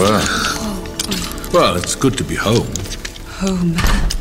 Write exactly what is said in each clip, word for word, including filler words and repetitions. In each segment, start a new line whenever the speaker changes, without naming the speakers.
Well, well, it's good to be home.
Home.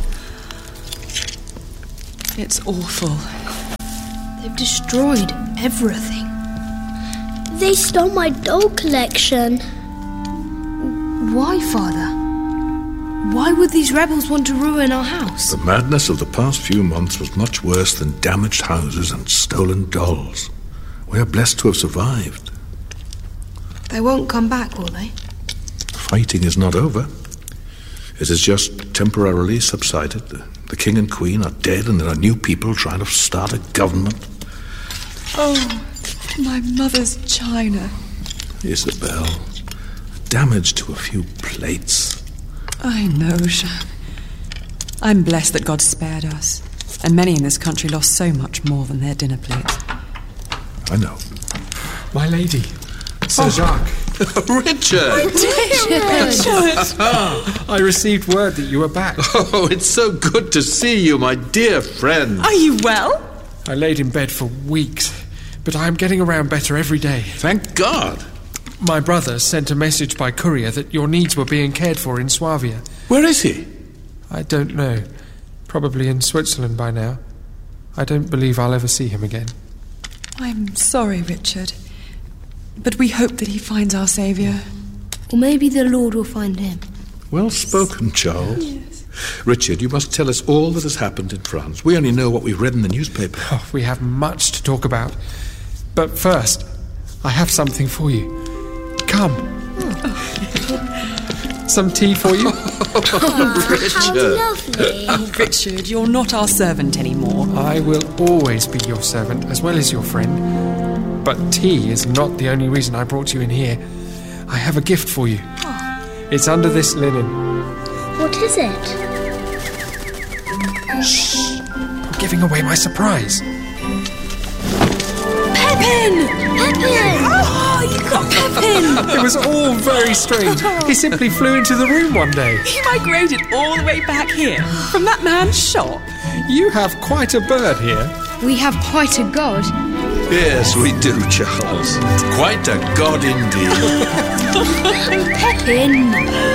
It's awful.
They've destroyed everything. They stole my doll collection. Why, Father? Why would these rebels want to ruin our house?
The madness of the past few months was much worse than damaged houses and stolen dolls. We are blessed to have survived.
They won't come back, will they?
Fighting is not over. It has just temporarily subsided. The, the king and queen are dead, and there are new people trying to start a government.
Oh, my mother's china.
Isabel, damage to a few plates.
I know, Jean. I'm blessed that God spared us, and many in this country lost so much more than their dinner plates.
I know.
My lady, Sir
Oh.
Jacques.
Richard!
Richard!
I received word that you were back.
Oh, it's so good to see you, my dear friend.
Are you well?
I laid in bed for weeks, but I am getting around better every day.
Thank God.
My brother sent a message by courier that your needs were being cared for in Swabia.
Where is he?
I don't know. Probably in Switzerland by now. I don't believe I'll ever see him again.
I'm sorry, Richard. But we hope that he finds our saviour.
Or maybe the Lord will find him.
Well spoken, Charles.
Yes.
Richard, you must tell us all that has happened in France. We only know what we've read in the newspaper.
Oh, we have much to talk about. But first, I have something for you. Come. Some tea for you?
Richard.
Lovely.
Oh, Richard, you're not our servant anymore.
I will always be your servant as well as your friend. But tea is not the only reason I brought you in here. I have a gift for you. It's under this linen.
What is it?
Shh! I'm giving away my surprise.
Pepin!
Pepin!
Oh, you got Pepin!
It was all very strange. He simply flew into the room one day.
He migrated all the way back here from that man's shop.
You have quite a bird here.
We have quite a god.
Yes, we do, Charles. Quite a god indeed.
Pepin!